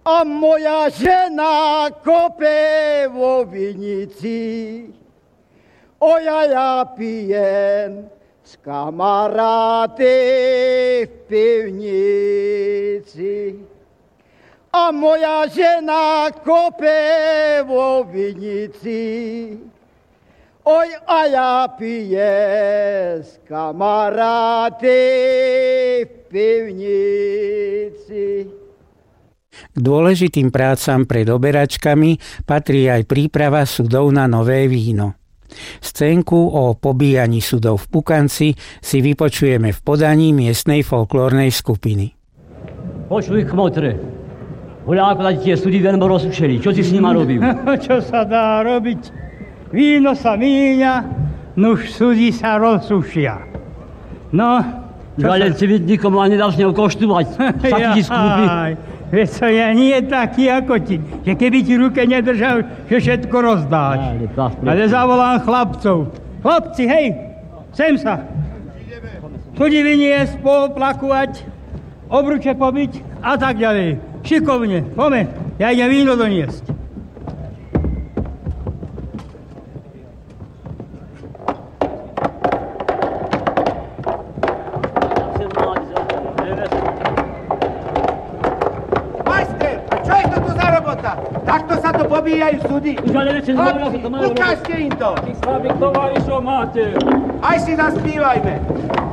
A moja žena kope vo vinici. Ja pijem s kamaráty v pivnici. A moja žena kope vo vinici. A ja pijem s kamaráty v pivnici. K dôležitým prácam pred oberačkami patrí aj príprava sudov na nové víno. Scénku o pobíjaní sudov v Pukanci si vypočujeme v podaní miestnej folklórnej skupiny. Počuj, kmotre, voľa ako dať tie sudy veľmi rozsušeli. Čo si s nima robil? Čo sa dá robiť? Víno sa míňa, nuž sudy sa rozsušia. No, ale si vidníkom ani nedáš neho koštovať. Však ti skúpi. Veď to ja nie je taký ako ti, že keby ti ruke nedržal, že všetko rozdáš. Ale zavolám chlapcov. Chlapci, hej, sem sa. Sudy vyniesť, poplakovať, obruče pobiť a tak ďalej. Šikovne, poďme, ja idem víno doniesť. Takto sa to pobíjajú súdy. Chlapci, ukážte im to. Slavik tovarišov máte. Aj si zaspívajme.